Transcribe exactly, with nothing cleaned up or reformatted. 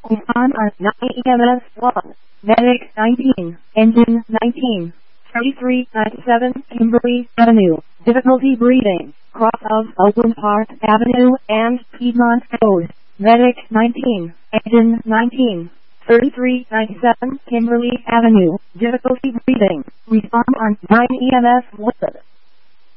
On on nine E M S one. Medic nineteen. Engine nineteen. thirty-three ninety-seven Kimberly Avenue. Difficulty breathing. Cross of Oakland Park Avenue and Piedmont Road. Medic nineteen. Engine nineteen. thirty-three ninety-seven Kimberly Avenue. Difficulty breathing. Respond on nine E M S one.